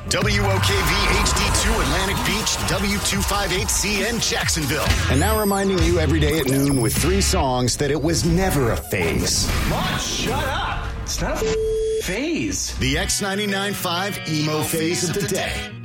WOKV HD2 Atlantic Beach, W258CN Jacksonville. And now reminding you every day at noon with 3 songs that it was never a phase. Mom, shut up. It's not a phase. The X99.5 emo phase of the day.